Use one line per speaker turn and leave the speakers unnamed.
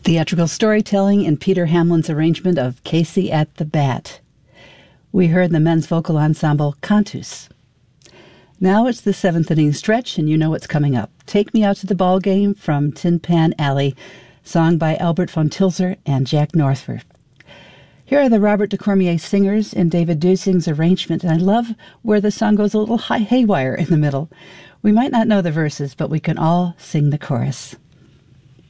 Theatrical storytelling in Peter Hamlin's arrangement of Casey at the Bat. We heard the men's vocal ensemble Cantus. Now it's the seventh inning stretch, and you know what's coming up. Take Me Out to the Ball Game from Tin Pan Alley, sung by Albert von Tilzer and Jack Northford. Here are the Robert de Cormier singers in David Dusing's arrangement, and I love where the song goes a little haywire in the middle. We might not know the verses, but we can all sing the chorus.